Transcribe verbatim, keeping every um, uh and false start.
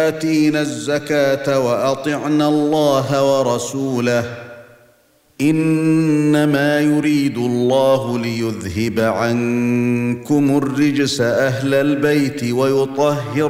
آتينا الزكاة وأطعنا الله ورسوله إنما يريد الله ليذهب عنكم الرجس أهل البيت ويطهر